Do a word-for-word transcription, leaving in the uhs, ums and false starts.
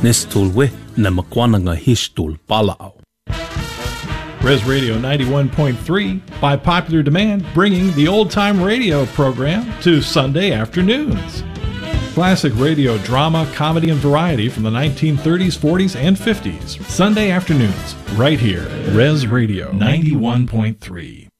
Nestul we na makwananga hishtul palao. Res Radio ninety-one point three, by popular demand, bringing the old-time radio program to Sunday afternoons. Classic radio drama, comedy, and variety from the nineteen thirties, forties, and fifties. Sunday afternoons, right here. Res Radio ninety-one point three.